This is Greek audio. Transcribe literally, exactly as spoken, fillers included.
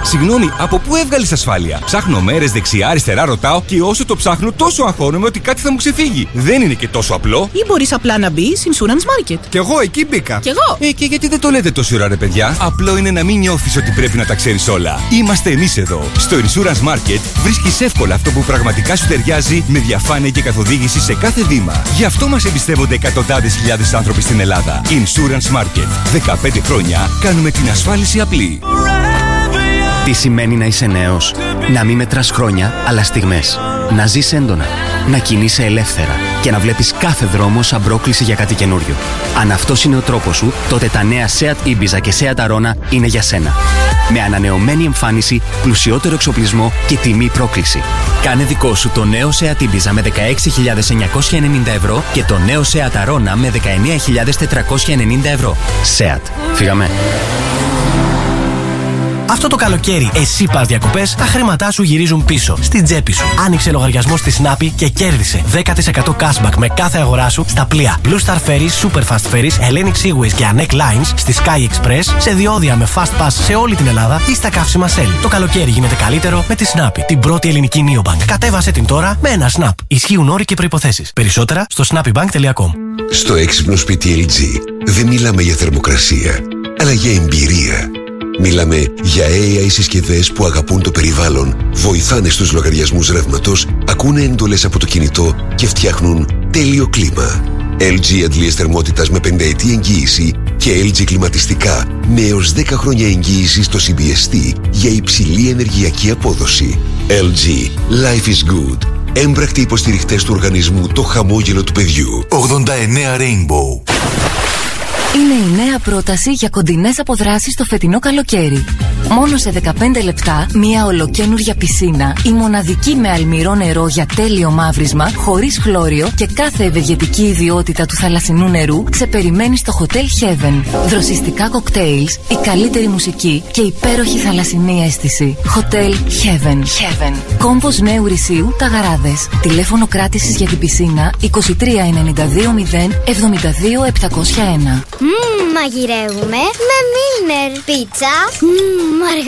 Συγγνώμη, από πού έβγαλες ασφάλεια? Ψάχνω μέρες δεξιά-αριστερά, ρωτάω και όσο το ψάχνω, τόσο αγχώνομαι ότι κάτι θα μου ξεφύγει. Δεν είναι και τόσο απλό. Ή μπορείς απλά να μπεις Insurance Market. Κι εγώ εκεί μπήκα. Κι εγώ. Ε, και γιατί δεν το λέτε τόση ώρα, ρε παιδιά? Απλό είναι να μην νιώθεις ότι πρέπει να τα ξέρεις όλα. Είμαστε εμείς εδώ. Στο Insurance Market βρίσκεις εύκολα αυτό που πραγματικά σου ταιριάζει, με διαφάνεια και καθοδήγηση σε κάθε βήμα. Γι' αυτό μας εμπιστεύονται εκατοντάδες χιλιάδες άνθρωποι στην Ελλάδα. Insurance Market. δεκαπέντε χρόνια κάνουμε την ασφάλιση απλή. Τι σημαίνει να είσαι νέος? Να μην μετράς χρόνια, αλλά στιγμές. Να ζεις έντονα. Να κινείσαι ελεύθερα. Και να βλέπεις κάθε δρόμο σαν πρόκληση για κάτι καινούριο. Αν αυτός είναι ο τρόπος σου, τότε τα νέα Seat Ibiza και Seat Arona είναι για σένα. Με ανανεωμένη εμφάνιση, πλουσιότερο εξοπλισμό και τιμή πρόκληση. Κάνε δικό σου το νέο Seat Ibiza με δεκαέξι χιλιάδες εννιακόσια ενενήντα ευρώ και το νέο Seat Arona με δεκαεννέα χιλιάδες τετρακόσια ενενήντα ευρώ. Seat. Φύγαμε. Αυτό το καλοκαίρι, εσύ πας διακοπές, τα χρήματά σου γυρίζουν πίσω, στην τσέπη σου. Άνοιξε λογαριασμό στη Snappy και κέρδισε δέκα τοις εκατό cashback με κάθε αγορά σου στα πλοία Blue Star Ferries, Super Fast Ferries, Hellenic Seaways και Anek Lines, στη Sky Express, σε διόδια με Fast Pass σε όλη την Ελλάδα ή στα καύσιμα Shell. Το καλοκαίρι γίνεται καλύτερο με τη Snappy, την πρώτη ελληνική neobank. Κατέβασε την τώρα με ένα Snap. Ισχύουν όροι και προϋποθέσεις. Περισσότερα στο snappybank τελεία com. Στο έξυπνο σπίτι ελ τζι δεν μιλάμε για θερμοκρασία, αλλά για εμπειρία. Μιλάμε για έι άι συσκευές που αγαπούν το περιβάλλον, βοηθάνε στους λογαριασμούς ρεύματος, ακούνε εντολές από το κινητό και φτιάχνουν τέλειο κλίμα. ελ τζι αντλίες θερμότητας με πενταετή εγγύηση και ελ τζι κλιματιστικά με έως δέκα χρόνια εγγύηση στο σι μπι ες τι για υψηλή ενεργειακή απόδοση. ελ τζι. Life is good. Έμπρακτοι υποστηριχτές του οργανισμού Το Χαμόγελο του Παιδιού. ογδόντα εννέα Rainbow. Είναι η νέα πρόταση για κοντινές αποδράσεις το φετινό καλοκαίρι. Μόνο σε δεκαπέντε λεπτά, μια ολοκαίνουργια πισίνα, η μοναδική με αλμυρό νερό για τέλειο μαύρισμα, χωρίς χλώριο και κάθε ευεργετική ιδιότητα του θαλασσινού νερού ξεπεριμένει στο Hotel Heaven. Δροσιστικά κοκτέιλς, η καλύτερη μουσική και υπέροχη θαλασσινή αίσθηση. Hotel Heaven. Heaven. Κόμβος Νέου Ρησίου, Ταγαράδες. Τηλέφωνο κράτησης για την πισίνα είκοσι τρία ενενήντα δύο μηδέν εβδομήντα δύο επτακόσια ένα. Μμμ, μαγειρεύουμε με Milner. Πίτσα. Μμμ,